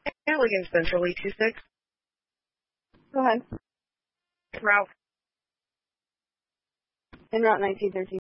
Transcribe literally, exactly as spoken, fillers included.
Halligan Central eight two six. Go ahead. Route. En route nineteen thirteen.